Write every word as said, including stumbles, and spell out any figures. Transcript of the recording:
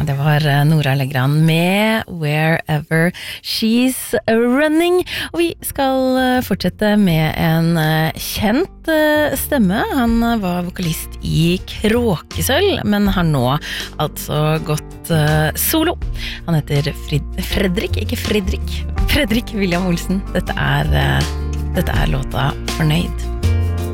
Det var Nora Legrand med Wherever She's Running. Og vi skal fortsette med en kjent stemme. Han var vokalist i Kråkesølv, men har nå altså gått solo. Han heter Frid- Fredrik, ikke Fredrik. Fredrik William Olsen. Dette er, dette er låta Fornøyd.